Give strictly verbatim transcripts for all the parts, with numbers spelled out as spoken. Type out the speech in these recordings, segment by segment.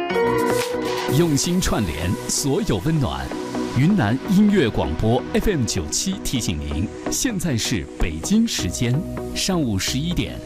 用心串联所有温暖。云南音乐广播 F M 九七提醒您，现在是北京时间上午十一点。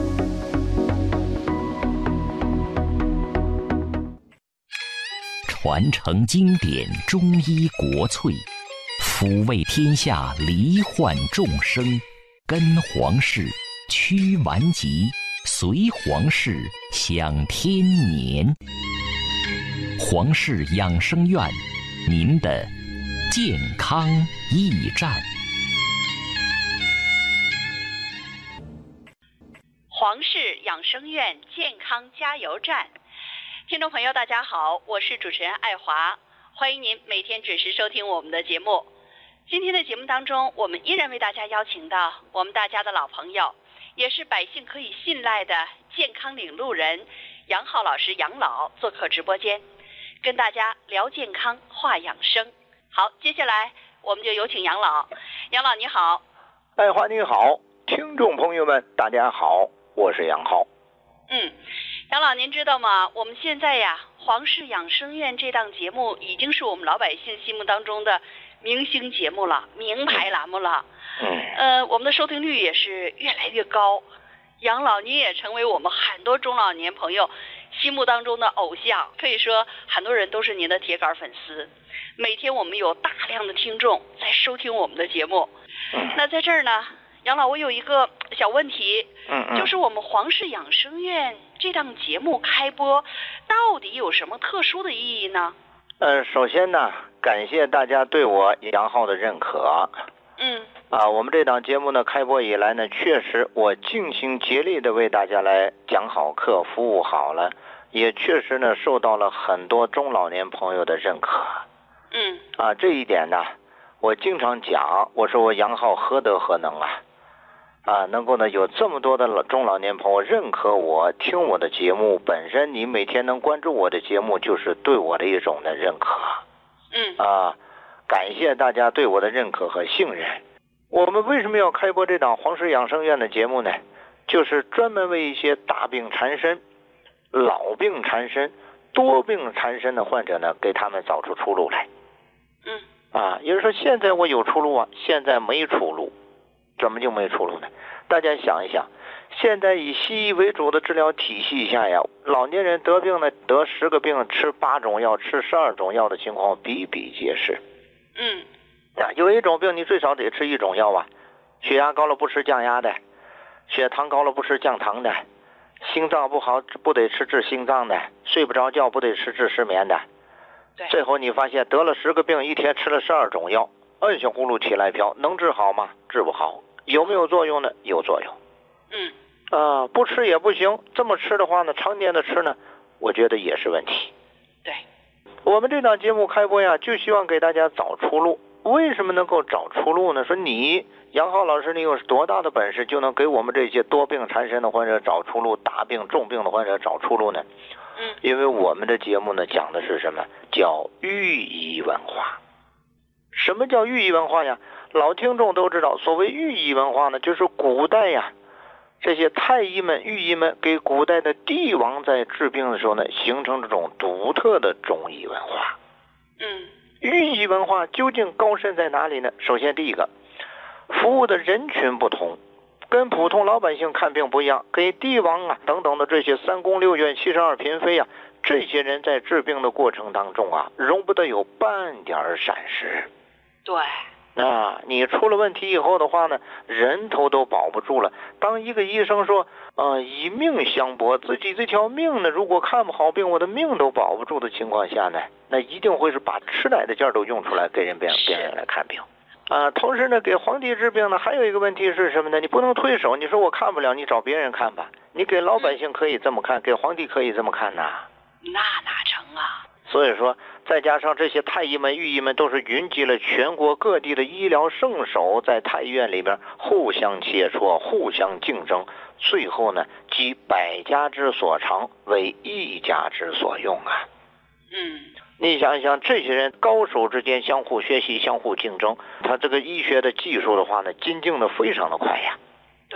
传承经典中医国粹，抚慰天下罹患众生，跟皇室驱顽疾，随皇室享天年。皇室养生院，您的健康驿站。 皇室养生院健康加油站。听众朋友大家好，我是主持人爱华，欢迎您每天准时收听我们的节目。今天的节目当中，我们依然为大家邀请到我们大家的老朋友，也是百姓可以信赖的健康领路人杨浩老师杨老做客直播间，跟大家聊健康话养生。好，接下来我们就有请杨老。杨老你好。 爱华你好，听众朋友们大家好，我是杨浩。 嗯，杨老您知道吗？我们现在呀，皇室养生院这档节目已经是我们老百姓心目当中的明星节目了，名牌栏目了。 嗯， 呃，我们的收听率也是越来越高。杨老您也成为我们很多中老年朋友心目当中的偶像，可以说很多人都是您的铁杆粉丝。每天我们有大量的听众在收听我们的节目。 嗯， 那在这儿呢，杨老我有一个小问题， 嗯嗯， 就是我们皇室养生院这档节目开播到底有什么特殊的意义呢？ 呃，首先呢，感谢大家对我杨浩的认可。 嗯， 啊，我们这档节目呢开播以来呢，确实我尽心竭力的为大家来讲好课，服务好了，也确实呢受到了很多中老年朋友的认可。 嗯， 啊，这一点呢，我经常讲，我说我杨浩何德何能啊！啊，能够呢有这么多的老中老年朋友认可我，听我的节目，本身你每天能关注我的节目，就是对我的一种的认可。 嗯， 啊，感谢大家对我的认可和信任。我们为什么要开播这档皇室养生院的节目呢？就是专门为一些大病缠身、老病缠身、多病缠身的患者呢，给他们找出出路来。 嗯， 啊，也就是说现在我有出路啊，现在没出路。怎么就没出路呢？大家想一想，现在以西医为主的治疗体系下呀，老年人得病呢，得十个病吃八种药，吃十二种药的情况比比皆是。 嗯， 啊，有一种病你最少得吃一种药啊，血压高了不吃降压的，血糖高了不吃降糖的，心脏不好不得吃治心脏的，睡不着觉不得吃治失眠的。 对， 最后你发现得了十个病，一天吃了十二种药，摁下葫芦起来飘，能治好吗？治不好。有没有作用呢？有作用。 嗯， 啊，不吃也不行，这么吃的话呢，常年的吃呢，我觉得也是问题。 对， 我们这档节目开播呀，就希望给大家找出路。为什么能够找出路呢？说你杨浩老师，你有多大的本事就能给我们这些多病缠身的患者找出路，大病重病的患者找出路呢？ 嗯， 因为我们的节目呢讲的是什么？叫寓医文化。什么叫寓医文化呀？老听众都知道，所谓寓医文化呢，就是古代呀，这些太医们、御医们给古代的帝王在治病的时候呢，形成这种独特的中医文化。 嗯， 寓医文化究竟高深在哪里呢？首先第一个，服务的人群不同，跟普通老百姓看病不一样，给帝王啊等等的这些三宫六院七十二嫔妃啊，这些人在治病的过程当中啊，容不得有半点闪失。 对。 啊，你出了问题以后的话呢，人头都保不住了。当一个医生说，呃，以命相搏，自己这条命呢，如果看不好病，我的命都保不住的情况下呢，那一定会是把吃奶的劲儿都用出来给人别别人来看病。啊，同时呢，给皇帝治病呢，还有一个问题是什么呢？你不能推手，你说我看不了，你找别人看吧。你给老百姓可以这么看，给皇帝可以这么看呐？ 那哪成啊？ 所以说，再加上这些太医们、御医们都是云集了全国各地的医疗圣手，在太医院里边互相切磋、互相竞争，最后呢，集百家之所长为一家之所用啊。 嗯， 你想一想，这些人高手之间相互学习、相互竞争，他这个医学的技术的话呢，精进的非常的快呀。 对。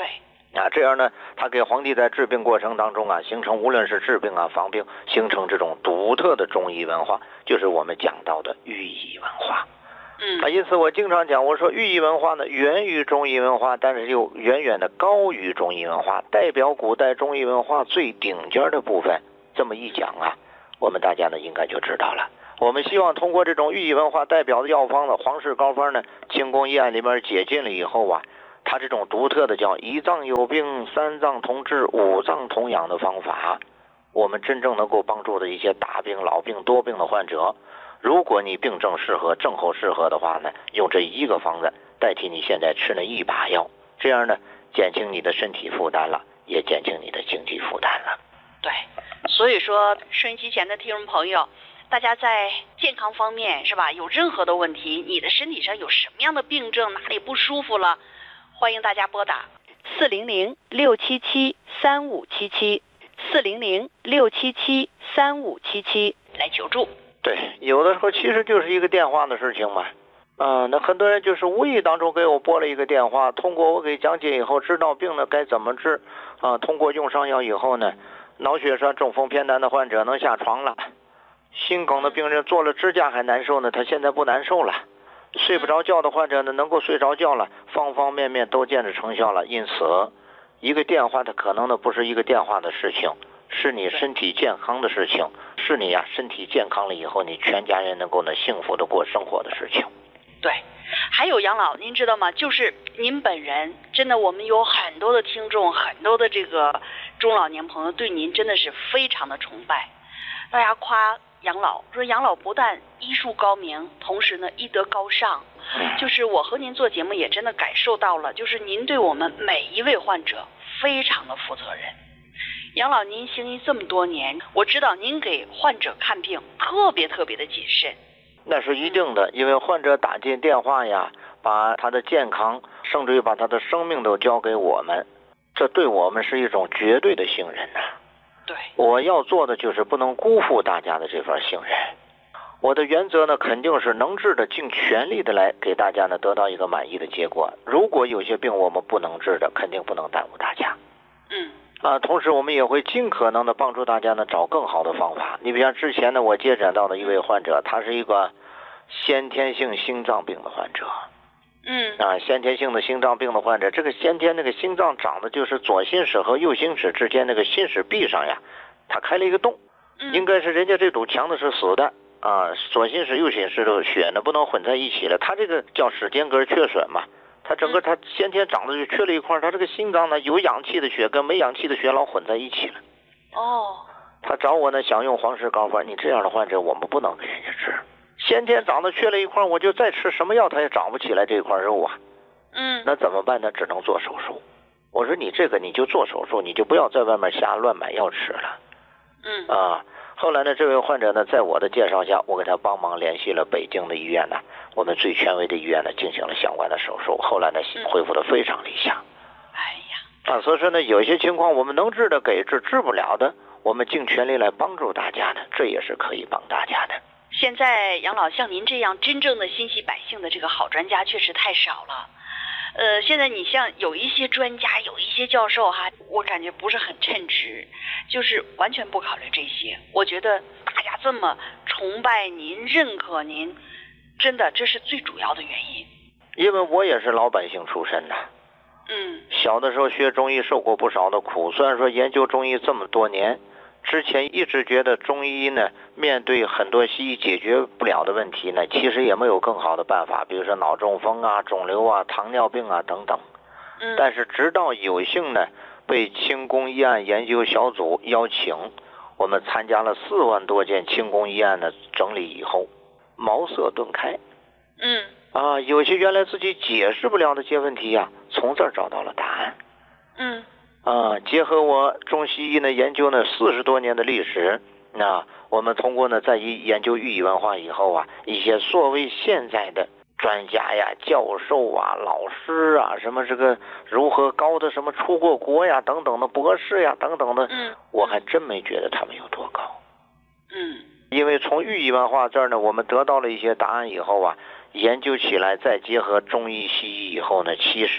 啊，这样呢，它给皇帝在治病过程当中啊，形成无论是治病啊、防病，形成这种独特的中医文化，就是我们讲到的寓意文化。 嗯啊，因此我经常讲，我说寓意文化呢源于中医文化，但是又远远的高于中医文化，代表古代中医文化最顶尖的部分。这么一讲啊，我们大家呢应该就知道了。我们希望通过这种寓意文化代表的药方的皇氏膏方呢，清宫医案里面解禁了以后啊，它这种独特的叫一脏有病三脏同治五脏同养的方法，我们真正能够帮助的一些大病老病多病的患者，如果你病症适合症候适合的话呢，用这一个方子代替你现在吃那一把药，这样呢减轻你的身体负担了，也减轻你的经济负担了。 对，所以说收音机前的听众朋友，大家在健康方面是吧，有任何的问题，你的身体上有什么样的病症，哪里不舒服了，欢迎大家拨打四零零六七七三五七七四零零六七七三五七七来求助。 对，有的时候其实就是一个电话的事情嘛。啊、呃，那很多人就是无意当中给我拨了一个电话，通过我给讲解以后，知道病呢该怎么治啊、呃，通过用上药以后呢，脑血栓中风偏瘫的患者能下床了，心梗的病人做了支架还难受呢，他现在不难受了，睡不着觉的患者呢能够睡着觉了，方方面面都见着成效了。因此一个电话它可能呢不是一个电话的事情，是你身体健康的事情，是你呀、啊、身体健康了以后，你全家人能够呢幸福的过生活的事情。 对，还有杨老，您知道吗？就是您本人，真的，我们有很多的听众，很多的这个中老年朋友对您真的是非常的崇拜，大家夸杨老，说杨老不但医术高明，同时呢医德高尚。就是我和您做节目也真的感受到了，就是您对我们每一位患者非常的负责任。杨老，您行医这么多年，我知道您给患者看病特别特别的谨慎。 那是一定的，因为患者打进电话呀，把他的健康甚至于把他的生命都交给我们，这对我们是一种绝对的信任呐、啊。 对， 我要做的就是不能辜负大家的这份信任。我的原则呢，肯定是能治的尽全力的来给大家呢得到一个满意的结果。如果有些病我们不能治的，肯定不能耽误大家。 嗯。 啊，同时我们也会尽可能的帮助大家呢找更好的方法。你比方之前呢，我接诊到的一位患者，他是一个先天性心脏病的患者。 嗯。 啊，先天性的心脏病的患者，这个先天那个心脏长的就是左心室和右心室之间那个心室壁上呀，他开了一个洞，应该是人家这堵墙的是死的啊，左心室右心室的血呢不能混在一起了，他这个叫室间隔缺损嘛。他整个他先天长得就缺了一块，他这个心脏呢有氧气的血跟没氧气的血老混在一起了。 哦。 他找我呢想用黄氏膏方，你这样的患者我们不能给人家治。先天长得缺了一块，我就再吃什么药他也长不起来这块肉啊。 嗯。 那怎么办呢？只能做手术。我说你这个你就做手术，你就不要在外面瞎乱买药吃了。 嗯。 啊。后来呢，这位患者呢，在我的介绍下，我给他帮忙联系了北京的医院呢，我们最权威的医院呢，进行了相关的手术。后来呢，恢复的非常理想。 哎呀， 啊，所以说呢，有些情况我们能治的给治，治不了的，我们尽全力来帮助大家的，这也是可以帮大家的。 现在杨老像您这样真正的心系百姓的这个好专家确实太少了。呃，现在你像有一些专家，有一些教授哈，我感觉不是很称职，就是完全不考虑这些。我觉得大家这么崇拜您、认可您，真的这是最主要的原因。 因为我也是老百姓出身的， 嗯， 小的时候学中医受过不少的苦，虽然说研究中医这么多年，之前一直觉得中医呢，面对很多西医解决不了的问题呢，其实也没有更好的办法，比如说脑中风啊、肿瘤啊、糖尿病啊等等。 嗯， 但是直到有幸呢，被清宫医案研究小组邀请，我们参加了四万多件清宫医案的整理以后，茅塞顿开。 嗯， 啊，有些原来自己解释不了的些问题呀、啊，从这儿找到了答案。 嗯。 啊，结合我中西医呢研究呢四十多年的历史，那我们通过呢在一研究寓意文化以后啊，一些所谓现在的专家呀、教授啊、老师啊，什么这个如何高的什么出过国呀等等的博士呀等等的， 嗯， 我还真没觉得他们有多高。 嗯， 因为从寓意文化这儿呢，我们得到了一些答案以后啊，研究起来再结合中医西医以后呢，其实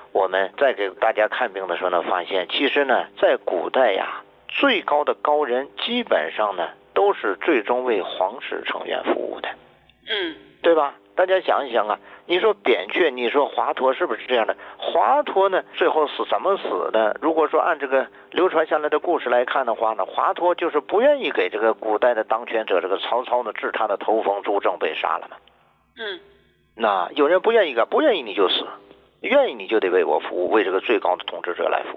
我们在给大家看病的时候呢，发现其实呢，在古代呀，最高的高人基本上呢，都是最终为皇室成员服务的。 嗯， 对吧？大家想一想啊，你说扁鹊，你说华佗，是不是这样的？华佗呢，最后是怎么死的？如果说按这个流传下来的故事来看的话呢，华佗就是不愿意给这个古代的当权者这个曹操呢治他的头风，朱正被杀了嘛。 嗯， 那有人不愿意干，不愿意你就死，愿意你就得为我服务，为这个最高的统治者来服